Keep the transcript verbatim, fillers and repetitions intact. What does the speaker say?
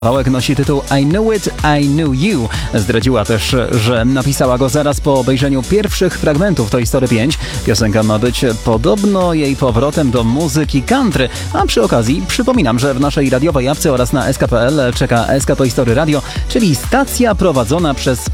Kawałek nosi tytuł I Knew It, I Knew You. Zdradziła też, że napisała go zaraz po obejrzeniu pierwszych fragmentów Toy Story pięć. Piosenka ma być podobno jej powrotem do muzyki country. A przy okazji przypominam, że w naszej radiowej apce oraz na S K kropka P L czeka S K Toy Story Radio, czyli stacja prowadzona przez